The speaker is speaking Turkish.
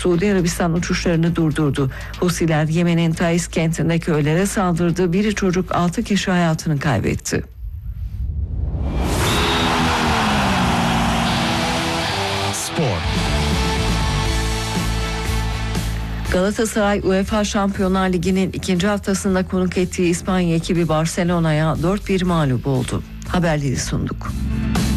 Suudi Arabistan uçuşlarını durdurdu. Husiler Yemen'in Taiz kentinde köylere saldırdı. Biri çocuk, 6 kişi hayatını kaybetti. Spor. Galatasaray UEFA Şampiyonlar Ligi'nin ikinci haftasında konuk ettiği İspanya ekibi Barcelona'ya 4-1 mağlup oldu. Haberleri sunduk.